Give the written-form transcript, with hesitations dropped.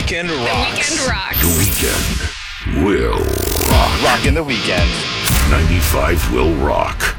weekend rocks. The weekend rocks. The weekend will rock. Rockin' the weekend. 95 will rock.